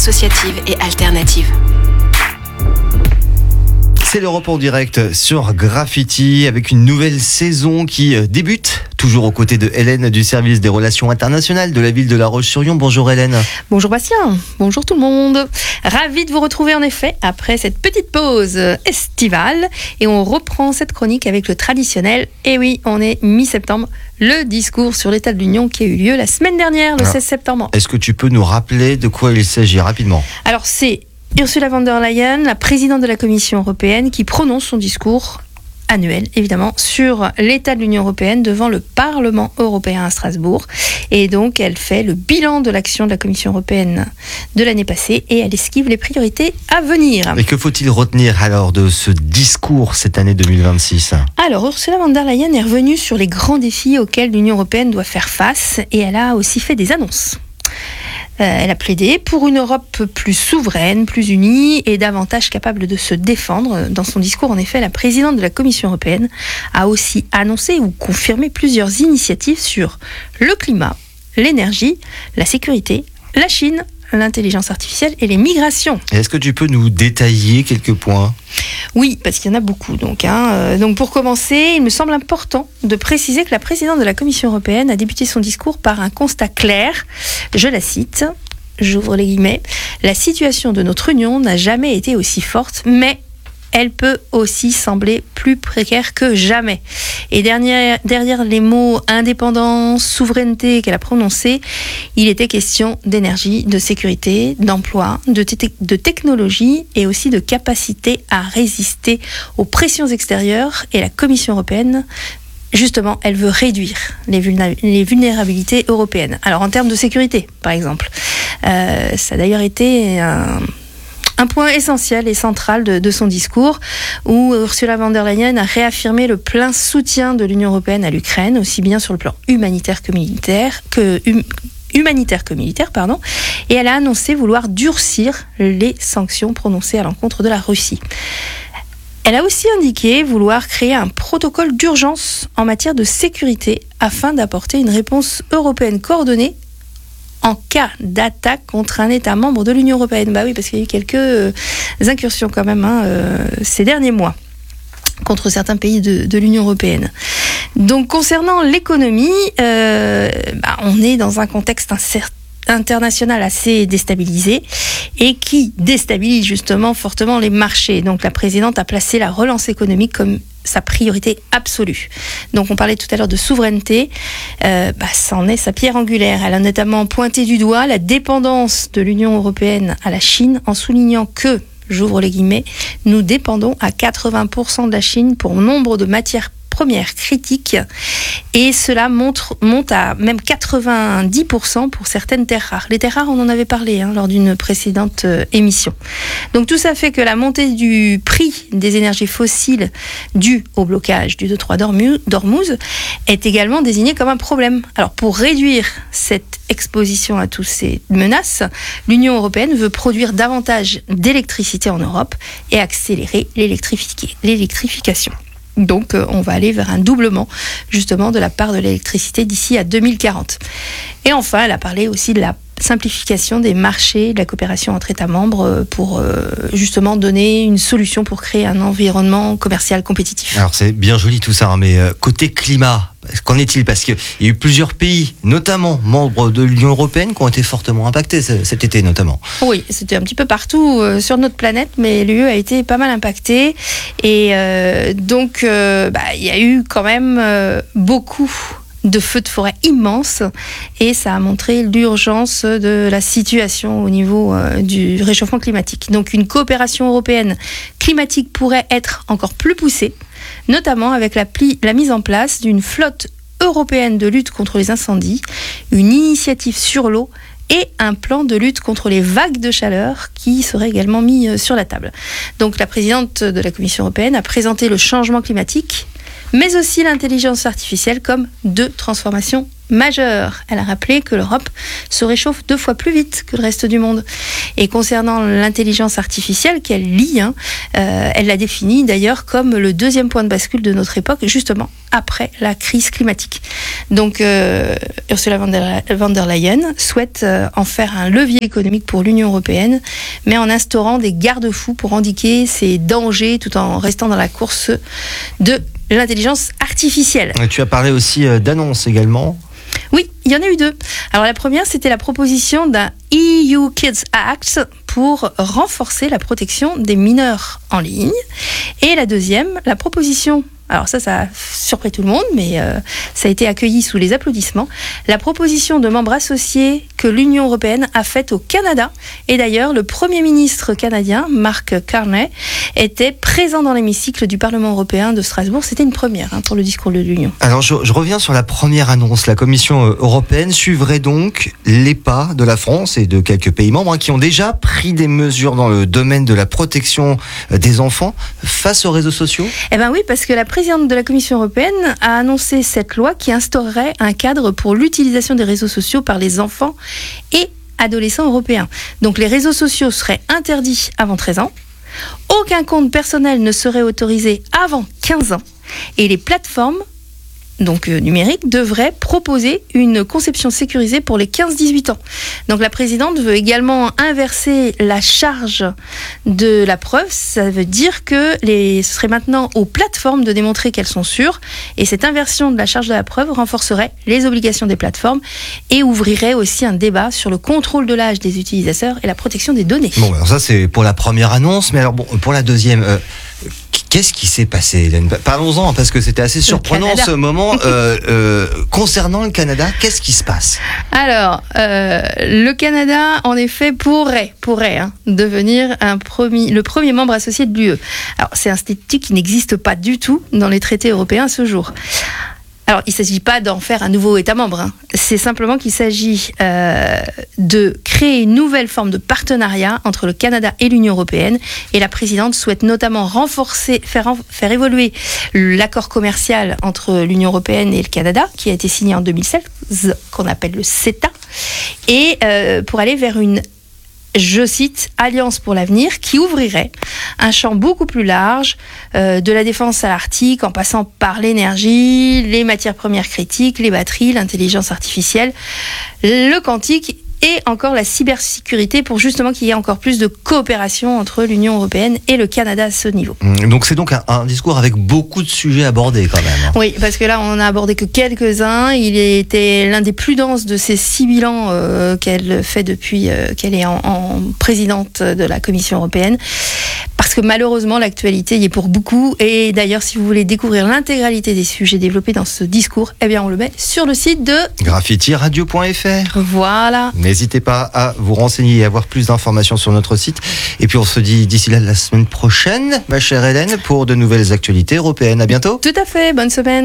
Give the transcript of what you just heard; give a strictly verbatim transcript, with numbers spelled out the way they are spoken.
associative et alternative. C'est l'Europe en direct sur Graffiti avec une nouvelle saison qui débute, toujours aux côtés de Hélène du service des relations internationales de la ville de La Roche-sur-Yon. Bonjour Hélène. Bonjour Bastien, bonjour tout le monde. Ravi de vous retrouver en effet après cette petite pause estivale et on reprend cette chronique avec le traditionnel. Et oui, on est mi-septembre, le discours sur l'état de l'Union qui a eu lieu la semaine dernière, le Alors, seize septembre. Est-ce que tu peux nous rappeler de quoi il s'agit rapidement ? Alors c'est Ursula von der Leyen, la présidente de la Commission européenne, qui prononce son discours annuel, évidemment, sur l'état de l'Union européenne devant le Parlement européen à Strasbourg. Et donc, elle fait le bilan de l'action de la Commission européenne de l'année passée et elle esquive les priorités à venir. Et que faut-il retenir alors de ce discours cette année deux mille vingt-six ? Alors, Ursula von der Leyen est revenue sur les grands défis auxquels l'Union européenne doit faire face et elle a aussi fait des annonces. Elle a plaidé pour une Europe plus souveraine, plus unie et davantage capable de se défendre. Dans son discours, en effet, la présidente de la Commission européenne a aussi annoncé ou confirmé plusieurs initiatives sur le climat, l'énergie, la sécurité, la Chine, l'intelligence artificielle et les migrations. Est-ce que tu peux nous détailler quelques points ? Oui, parce qu'il y en a beaucoup. Donc, hein. donc pour commencer, il me semble important de préciser que la présidente de la Commission européenne a débuté son discours par un constat clair. Je la cite, j'ouvre les guillemets, « La situation de notre Union n'a jamais été aussi forte, mais elle peut aussi sembler plus précaire que jamais. » Et derrière, derrière les mots indépendance, souveraineté qu'elle a prononcés, il était question d'énergie, de sécurité, d'emploi, de, te- de technologie et aussi de capacité à résister aux pressions extérieures. Et la Commission européenne, justement, elle veut réduire les, vulna- les vulnérabilités européennes. Alors en termes de sécurité, par exemple, euh, ça a d'ailleurs été un... Un point essentiel et central de, de son discours où Ursula von der Leyen a réaffirmé le plein soutien de l'Union européenne à l'Ukraine, aussi bien sur le plan humanitaire que militaire, que, hum, humanitaire que militaire, pardon, et elle a annoncé vouloir durcir les sanctions prononcées à l'encontre de la Russie. Elle a aussi indiqué vouloir créer un protocole d'urgence en matière de sécurité afin d'apporter une réponse européenne coordonnée en cas d'attaque contre un État membre de l'Union européenne. Bah oui, parce qu'il y a eu quelques euh, incursions quand même hein, euh, ces derniers mois contre certains pays de, de l'Union européenne. Donc concernant l'économie, euh, bah, on est dans un contexte incertain, international assez déstabilisé et qui déstabilise justement fortement les marchés. Donc la présidente a placé la relance économique comme sa priorité absolue. Donc on parlait tout à l'heure de souveraineté, euh, bah, ça en est sa pierre angulaire. Elle a notamment pointé du doigt la dépendance de l'Union européenne à la Chine en soulignant que, j'ouvre les guillemets, nous dépendons à quatre-vingts pour cent de la Chine pour nombre de matières première critique et cela montre, monte à même quatre-vingt-dix pour cent pour certaines terres rares. Les terres rares, on en avait parlé hein, lors d'une précédente euh, émission. Donc tout ça fait que la montée du prix des énergies fossiles due au blocage du détroit d'Ormuz est également désignée comme un problème. Alors pour réduire cette exposition à toutes ces menaces, l'Union européenne veut produire davantage d'électricité en Europe et accélérer l'électrifi- l'électrification. Donc, euh, on va aller vers un doublement, justement, de la part de l'électricité d'ici à deux mille quarante. Et enfin, elle a parlé aussi de la simplification des marchés, de la coopération entre États membres pour euh, justement donner une solution pour créer un environnement commercial compétitif. Alors, c'est bien joli tout ça, hein, mais euh, côté climat, qu'en est-il ? Parce qu'il y a eu plusieurs pays, notamment membres de l'Union européenne, qui ont été fortement impactés cet été, notamment. Oui, c'était un petit peu partout euh, sur notre planète, mais l'U E a été pas mal impactée. Et euh, donc, euh, bah, il y a eu quand même euh, beaucoup de feux de forêt immenses et ça a montré l'urgence de la situation au niveau euh, du réchauffement climatique. Donc une coopération européenne climatique pourrait être encore plus poussée, notamment avec la, pli- la mise en place d'une flotte européenne de lutte contre les incendies, une initiative sur l'eau et un plan de lutte contre les vagues de chaleur qui serait également mis sur la table. Donc la présidente de la Commission européenne a présenté le changement climatique mais aussi l'intelligence artificielle comme deux transformations majeur. Elle a rappelé que l'Europe se réchauffe deux fois plus vite que le reste du monde. Et concernant l'intelligence artificielle qu'elle lie, hein, euh, elle l'a définie d'ailleurs comme le deuxième point de bascule de notre époque, justement après la crise climatique. Donc euh, Ursula von der, von der Leyen souhaite euh, en faire un levier économique pour l'Union européenne, mais en instaurant des garde-fous pour endiguer ces dangers tout en restant dans la course de l'intelligence artificielle. Et tu as parlé aussi d'annonces également. Oui, il y en a eu deux. Alors la première, c'était la proposition d'un E U Kids Act pour renforcer la protection des mineurs en ligne. Et la deuxième, la proposition, alors ça, ça a surpris tout le monde, mais euh, ça a été accueilli sous les applaudissements, la proposition de membres associés que l'Union européenne a faite au Canada. Et d'ailleurs, le Premier ministre canadien, Mark Carney, était présent dans l'hémicycle du Parlement européen de Strasbourg. C'était une première hein, pour le discours de l'Union. Alors, je, je reviens sur la première annonce. La Commission européenne suivrait donc les pas de la France et de quelques pays membres hein, qui ont déjà pris des mesures dans le domaine de la protection des enfants face aux réseaux sociaux. Eh bien oui, parce que la présidente de la Commission européenne a annoncé cette loi qui instaurerait un cadre pour l'utilisation des réseaux sociaux par les enfants et adolescents européens. Donc les réseaux sociaux seraient interdits avant treize ans, aucun compte personnel ne serait autorisé avant quinze ans et les plateformes donc euh, numériques devraient proposer une conception sécurisée pour les quinze dix-huit ans. Donc la présidente veut également inverser la charge de la preuve. Ça veut dire que les, ce serait maintenant aux plateformes de démontrer qu'elles sont sûres. Et cette inversion de la charge de la preuve renforcerait les obligations des plateformes et ouvrirait aussi un débat sur le contrôle de l'âge des utilisateurs et la protection des données. Bon, alors ça c'est pour la première annonce, mais alors bon, pour la deuxième... Euh... Qu'est-ce qui s'est passé, Hélène ? Parlons-en, parce que c'était assez surprenant ce moment. Euh, euh, concernant le Canada, qu'est-ce qui se passe ? Alors, euh, le Canada, en effet, pourrait, pourrait hein, devenir un premier, le premier membre associé de l'U E. Alors, c'est un statut qui n'existe pas du tout dans les traités européens à ce jour. Alors, il ne s'agit pas d'en faire un nouveau État membre. Hein. C'est simplement qu'il s'agit euh, de créer une nouvelle forme de partenariat entre le Canada et l'Union européenne. Et la présidente souhaite notamment renforcer, faire, faire évoluer l'accord commercial entre l'Union européenne et le Canada, qui a été signé en deux mille seize, qu'on appelle le CETA, et euh, pour aller vers une, je cite, Alliance pour l'avenir, qui ouvrirait un champ beaucoup plus large, euh, de la défense à l'Arctique, en passant par l'énergie, les matières premières critiques, les batteries, l'intelligence artificielle, le quantique et encore la cybersécurité pour justement qu'il y ait encore plus de coopération entre l'Union européenne et le Canada à ce niveau. Donc c'est donc un, un discours avec beaucoup de sujets abordés quand même. Oui, parce que là on n'a abordé que quelques-uns. Il était l'un des plus denses de ces six bilans euh, qu'elle fait depuis euh, qu'elle est en, en présidente de la Commission européenne. Parce que malheureusement l'actualité y est pour beaucoup. Et d'ailleurs si vous voulez découvrir l'intégralité des sujets développés dans ce discours, eh bien on le met sur le site de graffiti radio point f r. Voilà. N'hésitez pas à vous renseigner et à avoir plus d'informations sur notre site. Et puis on se dit d'ici là la semaine prochaine, ma chère Hélène, pour de nouvelles actualités européennes. À bientôt. Tout à fait, bonne semaine.